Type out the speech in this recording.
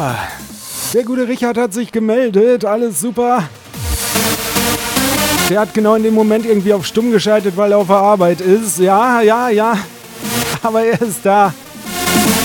Der gute Richard hat sich gemeldet, alles super. Der hat genau in dem Moment irgendwie auf stumm geschaltet, weil er auf der Arbeit ist. Ja, aber er ist da.